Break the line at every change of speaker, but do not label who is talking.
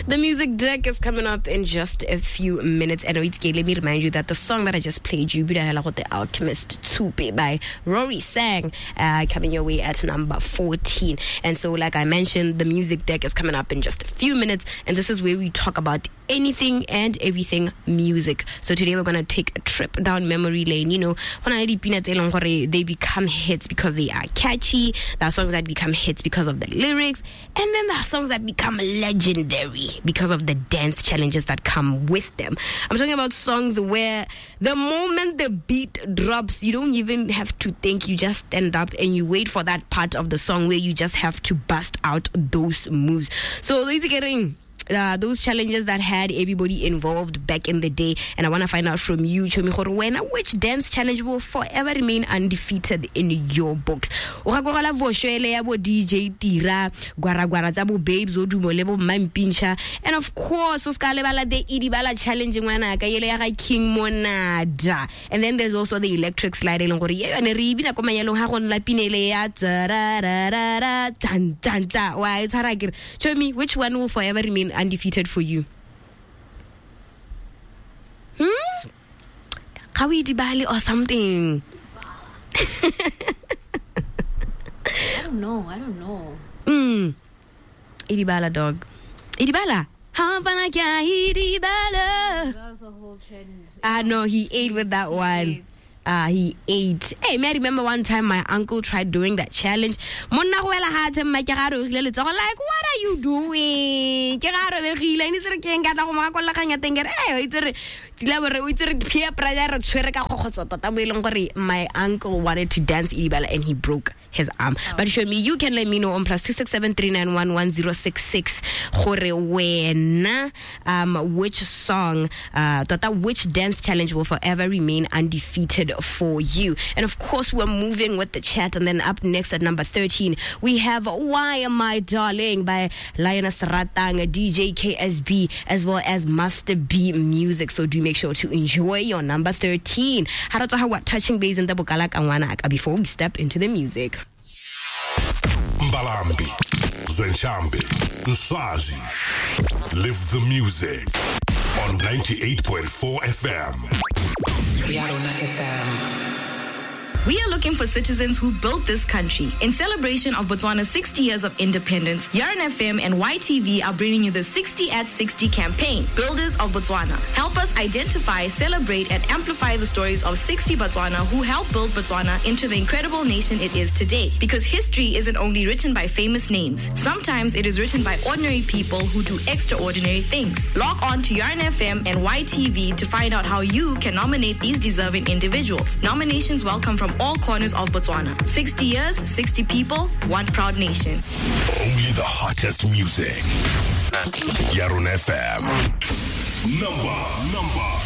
The music deck is coming up in just a few minutes. And let me remind you that the song that I just played you, The Alchemist Tsupe by Rory Sang, coming your way at number 14. And so, like I mentioned, the music deck is coming up in just a few minutes. And this is where we talk about anything and everything music. So today we're going to take a trip down memory lane. You know, they become hits because they are catchy. There are songs that become hits because of the lyrics. And then there are songs that become legendary because of the dance challenges that come with them. I'm talking about songs where the moment the beat drops, you don't even have to think. You just stand up and you wait for that part of the song where you just have to bust out those moves. So those challenges that had everybody involved back in the day, and I want to find out from you, which dance challenge will forever remain undefeated in your books? DJ Tira, Guara Zabo Babes, Odumolebo Mampinsha, and of course, Oskalebala de Idibala challenging Wanaka, King Monada. And then there's also the electric slide, and Ribina Comayalo Haron Lapinelea, why it's Haragir. Show me which one will forever remain undefeated for you. Kawi Dibali or something.
I don't know.
Idibala dog. Idibala. Idibala.
That was a whole trend.
No, he ate with that one. He ate. Hey, may I remember one time my uncle tried doing that challenge. Like, what are you doing? My uncle wanted to dance Idibala and he broke his arm. But show me, you can let me know on +267 3911066 which song, which dance challenge will forever remain undefeated for you. And of course, we're moving with the chat. And then up next at number 13, we have Why Am I Darling by Lioness Ratang, DJ KSB, as well as Master B Music. So do make sure to enjoy your number 13. What touching base in the Bukalak Anwana before we step into the music.
Mbalambi, Zwenchambi, Nswazi. Live the music on 98.4 FM.
Yarona FM. We are looking for citizens who built this country. In celebration of Botswana's 60 years of independence, Yarn FM and YTV are bringing you the 60 at 60 campaign, Builders of Botswana. Help us identify, celebrate, and amplify the stories of 60 Botswana who helped build Botswana into the incredible nation it is today. Because history isn't only written by famous names. Sometimes it is written by ordinary people who do extraordinary things. Log on to Yarn FM and YTV to find out how you can nominate these deserving individuals. Nominations welcome from all corners of Botswana. 60 years, 60 people, one proud nation.
Only the hottest music. Yarona FM. Number